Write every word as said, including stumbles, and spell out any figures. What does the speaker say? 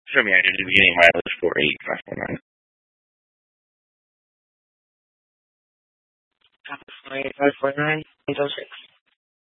From your the beginning mileage four eight five four nine. Four eight five four nine. Eight oh six.